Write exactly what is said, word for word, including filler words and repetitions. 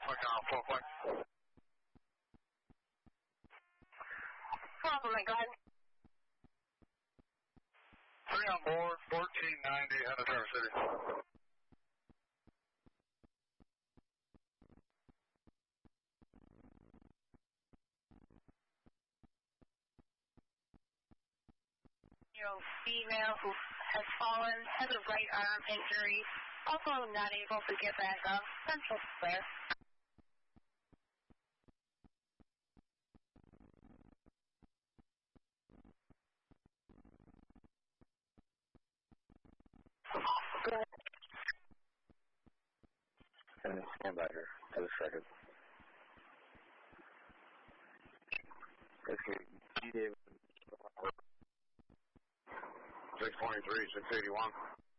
Click on full click. Compliment, go ahead. Three on board, fourteen ninety, head of Traverse City. You know, female who has fallen, has a right arm injury, also not able to get back up. Central clear. Good. And stand by here for the second. Okay, G David. six twenty-three, six eighty-one.